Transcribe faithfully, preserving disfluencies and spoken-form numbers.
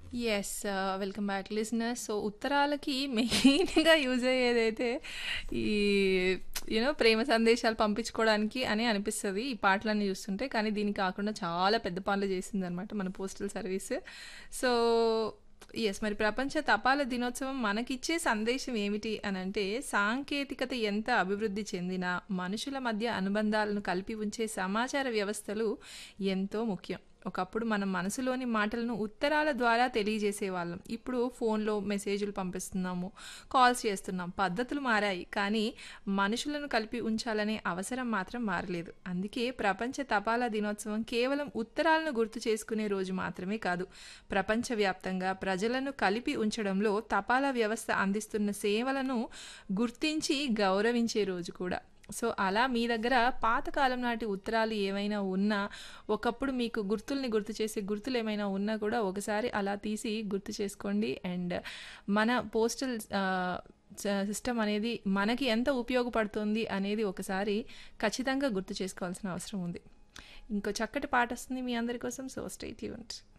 Yes. ఆహ్, welcome back listeners. So, ఉత్తరాలకి మెయిన్‌గా use అయ్యేదైతే ఈ యూ నో ప్రేమ సందేశాలు పంపించుకోవడానికి అని అనిపిస్తది. ఈ పాటలన్నీ చూస్తుంటే. కానీ దీనికి కాకుండా చాలా పెద్ద పనులు చేసిందనమాట మన పోస్టల్ సర్వీస్. So, yes. మరి ప్రపంచ తపాలా దినోత్సవం మనకిచ్చే సందేశం ఏమిటి అనంటే, సాంకేతికత ఎంత అభివృద్ధి చెందినా, మనుషుల మధ్య అనుబంధాలను కలిపి ఉంచే సమాచార వ్యవస్థలు ఎంతో ముఖ్యం. ఒకప్పుడు మనం మనసులోని మాటలను ఉత్తరాల ద్వారా తెలియజేసేవాళ్ళం. ఇప్పుడు ఫోన్‌లో మెసేజ్‌లు పంపిస్తున్నాము, కాల్స్ చేస్తున్నాం. పద్ధతులు మారాయి. కానీ మనుషులను కలిపి ఉంచాలనే అవసరం మాత్రం మారలేదు. అందుకే ప్రపంచ తపాలా దినోత్సవం కేవలం ఉత్తరాలను గుర్తు చేసుకునే రోజు మాత్రమే కాదు. ప్రపంచవ్యాప్తంగా ప్రజలను కలిపి ఉంచడంలో తపాలా వ్యవస్థ అందిస్తున్న సేవలను గుర్తించి గౌరవించే రోజు కూడా. సో, అలా మీ దగ్గర పాతకాలం నాటి ఉత్తరాలు ఏవైనా ఉన్నా, ఒకప్పుడు మీకు గుర్తుల్ని గుర్తు చేసే గుర్తులేమైనా ఉన్నా కూడా ఒకసారి అలా తీసి గుర్తు చేసుకోండి. అండ్ మన పోస్టల్ ఆహ్, స సిస్టమ్ అనేది మనకి ఎంత ఉపయోగపడుతుంది అనేది ఒకసారి ఖచ్చితంగా గుర్తు చేసుకోవాల్సిన అవసరం ఉంది. ఇంకో చక్కటి పాటొస్తుంది మీ అందరి కోసం. So, stay tuned.